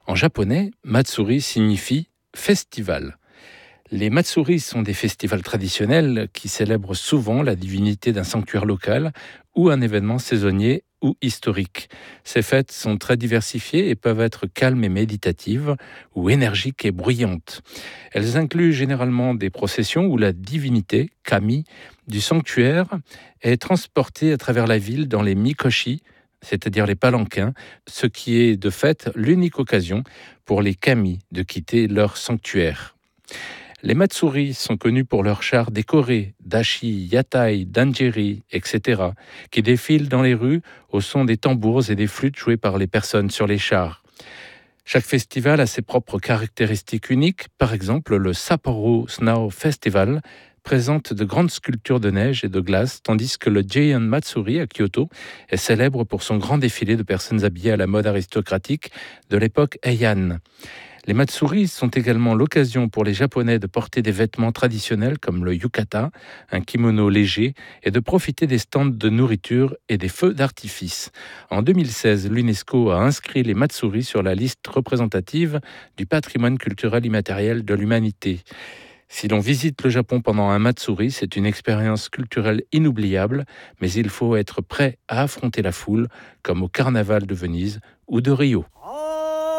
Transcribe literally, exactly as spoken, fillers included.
En japonais, matsuri signifie festival. Les matsuri sont des festivals traditionnels qui célèbrent souvent la divinité d'un sanctuaire local ou un événement saisonnier ou historique. Ces fêtes sont très diversifiées et peuvent être calmes et méditatives ou énergiques et bruyantes. Elles incluent généralement des processions où la divinité, kami, du sanctuaire est transportée à travers la ville dans les mikoshi, c'est-à-dire les palanquins, ce qui est de fait l'unique occasion pour les kami de quitter leur sanctuaire. Les matsuri sont connus pour leurs chars décorés, dashi, yatai, danjiri, et cetera, qui défilent dans les rues au son des tambours et des flûtes jouées par les personnes sur les chars. Chaque festival a ses propres caractéristiques uniques. Par exemple, le Sapporo Snow Festival présente de grandes sculptures de neige et de glace, tandis que le Gion Matsuri à Kyoto est célèbre pour son grand défilé de personnes habillées à la mode aristocratique de l'époque Heian. Les matsuri sont également l'occasion pour les Japonais de porter des vêtements traditionnels comme le yukata, un kimono léger, et de profiter des stands de nourriture et des feux d'artifice. En deux mille seize, l'UNESCO a inscrit les matsuri sur la liste représentative du patrimoine culturel immatériel de l'humanité. Si l'on visite le Japon pendant un matsuri, c'est une expérience culturelle inoubliable, mais il faut être prêt à affronter la foule, comme au carnaval de Venise ou de Rio.